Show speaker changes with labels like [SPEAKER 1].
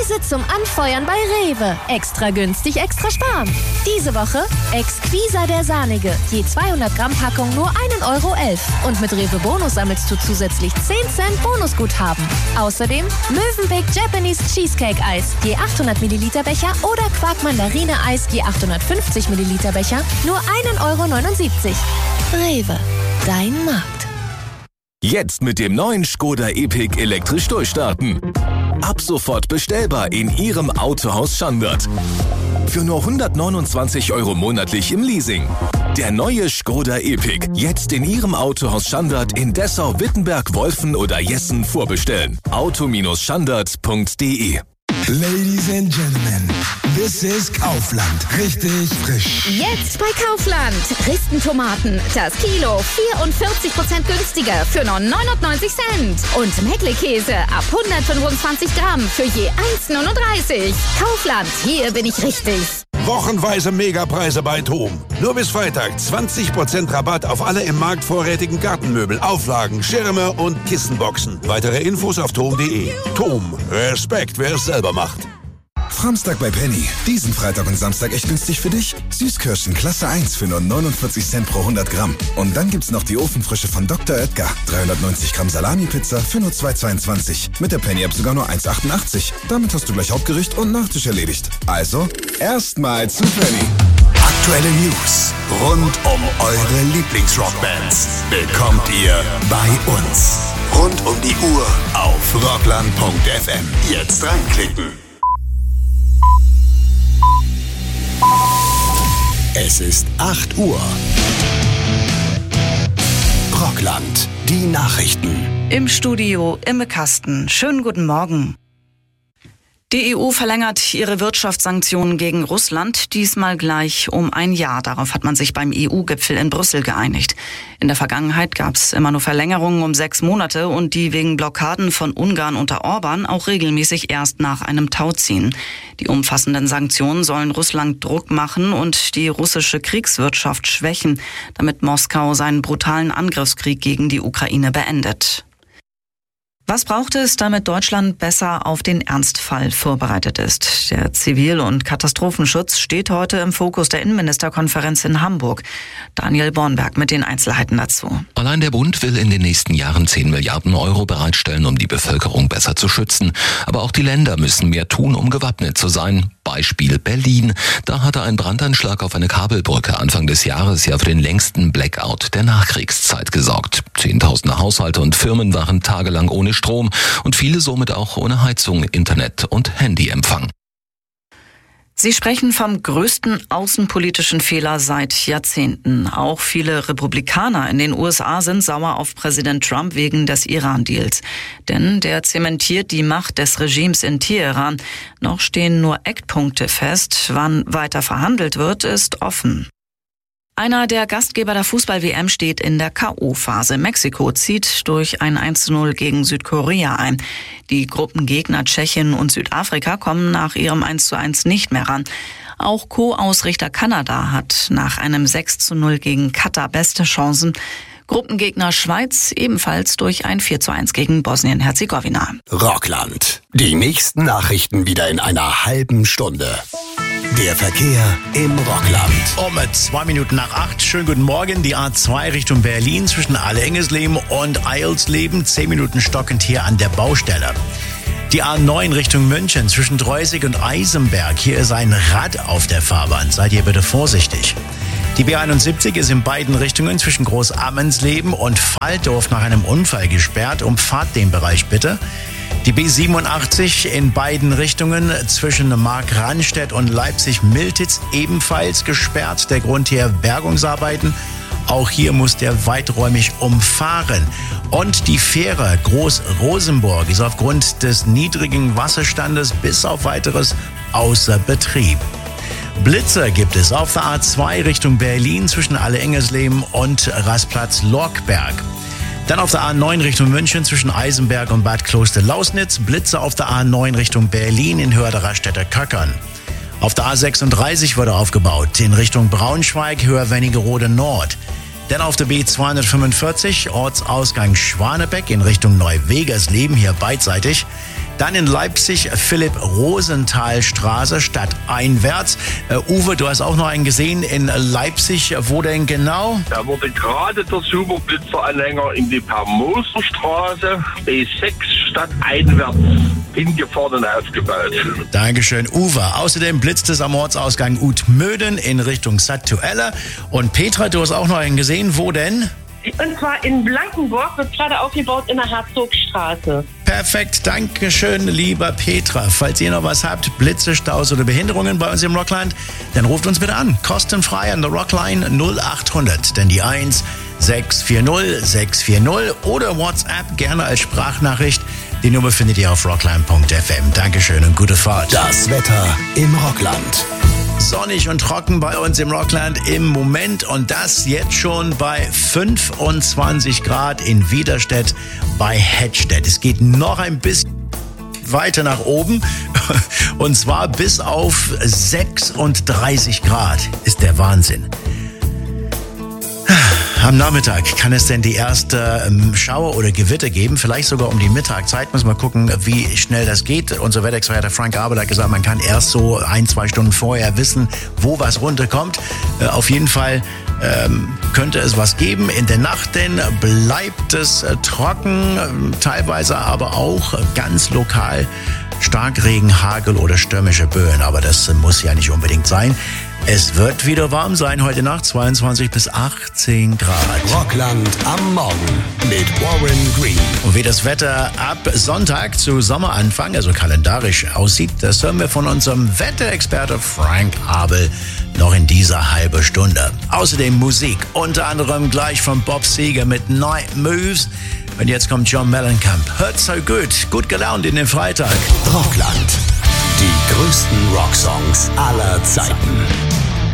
[SPEAKER 1] Preise zum Anfeuern bei Rewe. Extra günstig, extra sparen. Diese Woche Exquisa der Sahnige. Je 200 Gramm Packung nur 1,11 € Und mit Rewe Bonus sammelst du zusätzlich 10 Cent Bonusguthaben. Außerdem Mövenpick Japanese Cheesecake Eis. Je 800 Milliliter Becher oder Quark Mandarine Eis. Je 850 Milliliter Becher nur 1,79 €. Rewe. Dein Markt.
[SPEAKER 2] Jetzt mit dem neuen Škoda Epiq elektrisch durchstarten. Ab sofort bestellbar in Ihrem Autohaus Schandert. Für nur 129 € monatlich im Leasing. Der neue Škoda Epiq. Jetzt in Ihrem Autohaus Schandert in Dessau, Wittenberg, Wolfen oder Jessen vorbestellen. auto-schandert.de.
[SPEAKER 3] Ladies and Gentlemen, this is Kaufland. Richtig frisch.
[SPEAKER 4] Jetzt bei Kaufland. Ristentomaten. Das Kilo 44% günstiger für nur 99 Cent. Und Meckle-Käse ab 125 Gramm für je 1,39 €. Kaufland, hier bin ich richtig.
[SPEAKER 3] Wochenweise Megapreise bei TOM. Nur bis Freitag 20% Rabatt auf alle im Markt vorrätigen Gartenmöbel, Auflagen, Schirme und Kissenboxen. Weitere Infos auf tom.de. TOM. Respekt, wer es selber macht.
[SPEAKER 5] Samstag bei Penny. Diesen Freitag und Samstag echt günstig für dich. Süßkirschen Klasse 1 für nur 49 Cent pro 100 Gramm. Und dann gibt's noch die Ofenfrische von Dr. Oetker. 390 Gramm Salami-Pizza für nur 2,22. Mit der Penny-App sogar nur 1,88. Damit hast du gleich Hauptgericht und Nachtisch erledigt. Also, erstmal zu Penny.
[SPEAKER 6] Aktuelle News rund um eure Lieblingsrockbands bekommt ihr bei uns. Rund um die Uhr auf rockland.fm. Jetzt reinklicken. Es ist 8 Uhr. Rockland, die Nachrichten.
[SPEAKER 7] Im Studio Imme Kasten. Schönen guten Morgen. Die EU verlängert ihre Wirtschaftssanktionen gegen Russland, diesmal gleich um ein Jahr. Darauf hat man sich beim EU-Gipfel in Brüssel geeinigt. In der Vergangenheit gab es immer nur Verlängerungen um 6 Monate und die wegen Blockaden von Ungarn unter Orban auch regelmäßig erst nach einem Tauziehen. Die umfassenden Sanktionen sollen Russland Druck machen und die russische Kriegswirtschaft schwächen, damit Moskau seinen brutalen Angriffskrieg gegen die Ukraine beendet. Was braucht es, damit Deutschland besser auf den Ernstfall vorbereitet ist? Der Zivil- und Katastrophenschutz steht heute im Fokus der Innenministerkonferenz in Hamburg. Daniel Bornberg mit den Einzelheiten dazu.
[SPEAKER 8] Allein der Bund will in den nächsten Jahren 10 Milliarden € bereitstellen, um die Bevölkerung besser zu schützen. Aber auch die Länder müssen mehr tun, um gewappnet zu sein. Beispiel Berlin. Da hatte ein Brandanschlag auf eine Kabelbrücke Anfang des Jahres ja für den längsten Blackout der Nachkriegszeit gesorgt. Zehntausende Haushalte und Firmen waren tagelang ohne Strom und viele somit auch ohne Heizung, Internet und Handyempfang.
[SPEAKER 7] Sie sprechen vom größten außenpolitischen Fehler seit Jahrzehnten. Auch viele Republikaner in den USA sind sauer auf Präsident Trump wegen des Iran-Deals. Denn der zementiert die Macht des Regimes in Teheran. Noch stehen nur Eckpunkte fest. Wann weiter verhandelt wird, ist offen. Einer der Gastgeber der Fußball-WM steht in der K.O.-Phase. Mexiko zieht durch ein 1:0 gegen Südkorea ein. Die Gruppengegner Tschechien und Südafrika kommen nach ihrem 1:1 nicht mehr ran. Auch Co-Ausrichter Kanada hat nach einem 6:0 gegen Katar beste Chancen. Gruppengegner Schweiz ebenfalls durch ein 4:1 gegen Bosnien-Herzegowina.
[SPEAKER 6] Rockland. Die nächsten Nachrichten wieder in einer halben Stunde. Der Verkehr im Rockland.
[SPEAKER 9] Um 2 Minuten nach 8. Schönen guten Morgen. Die A2 Richtung Berlin zwischen Alle-Engesleben und Eilsleben. 10 Minuten stockend hier an der Baustelle. Die A9 Richtung München zwischen Dreusig und Eisenberg. Hier ist ein Rad auf der Fahrbahn. Seid ihr bitte vorsichtig. Die B71 ist in beiden Richtungen zwischen Großammensleben und Valdorf nach einem Unfall gesperrt. Umfahrt den Bereich bitte. Die B87 in beiden Richtungen zwischen Markranstädt und Leipzig-Miltitz ebenfalls gesperrt. Der Grund hier Bergungsarbeiten. Auch hier muss der weiträumig umfahren. Und die Fähre Groß-Rosenburg ist aufgrund des niedrigen Wasserstandes bis auf weiteres außer Betrieb. Blitzer gibt es auf der A2 Richtung Berlin zwischen Alle-Engesleben und Rastplatz-Lorkberg. Dann auf der A9 Richtung München zwischen Eisenberg und Bad Kloster-Lausnitz. Blitze auf der A9 Richtung Berlin in Höhe der Raststätter Köckern. Auf der A36 wurde aufgebaut in Richtung Braunschweig, Höhe Wernigerode Nord. Dann auf der B245 Ortsausgang Schwanebeck in Richtung Neuwegersleben, hier beidseitig. Dann in Leipzig Philipp-Rosenthal-Straße stadteinwärts. Uwe, du hast auch noch einen gesehen in Leipzig. Wo denn genau?
[SPEAKER 10] Da wurde gerade der Superblitzer-Anhänger in die Per-Moser-Straße B6 stadteinwärts hingefahren und aufgebaut.
[SPEAKER 9] Dankeschön, Uwe. Außerdem blitzt es am Ortsausgang Utmöden in Richtung Sattuelle. Und Petra, du hast auch noch einen gesehen. Wo denn?
[SPEAKER 11] Und zwar in Blankenburg, wird gerade aufgebaut in der Herzogstraße.
[SPEAKER 9] Perfekt, Dankeschön, lieber Petra. Falls ihr noch was habt, Blitze, Staus oder Behinderungen bei uns im Rockland, dann ruft uns bitte an. Kostenfrei an der Rockline 0800, denn die 1640 640 oder WhatsApp gerne als Sprachnachricht. Die Nummer findet ihr auf rockline.fm. Dankeschön und gute Fahrt.
[SPEAKER 6] Das Wetter im Rockland.
[SPEAKER 9] Sonnig und trocken bei uns im Rockland im Moment und das jetzt schon bei 25 Grad in Widerstedt bei Hettstedt. Es geht noch ein bisschen weiter nach oben und zwar bis auf 36 Grad. Ist der Wahnsinn. Am Nachmittag kann es denn die erste Schauer oder Gewitter geben, vielleicht sogar um die Mittagszeit. Muss mal gucken, wie schnell das geht. Unser Wetterexperte Frank Abel hat gesagt, man kann erst so 1-2 Stunden vorher wissen, wo was runterkommt. Auf jeden Fall könnte es was geben. In der Nacht denn bleibt es trocken, teilweise aber auch ganz lokal Starkregen, Hagel oder stürmische Böen. Aber das muss ja nicht unbedingt sein. Es wird wieder warm sein heute Nacht, 22 bis 18 Grad.
[SPEAKER 6] Rockland am Morgen mit Warren Green.
[SPEAKER 9] Und wie das Wetter ab Sonntag zu Sommeranfang, also kalendarisch aussieht, das hören wir von unserem Wetterexperte Frank Abel noch in dieser halben Stunde. Außerdem Musik, unter anderem gleich von Bob Seger mit Night Moves. Und jetzt kommt John Mellencamp. Hört so gut gelaunt in den Freitag.
[SPEAKER 6] Rockland. Die größten Rocksongs aller Zeiten.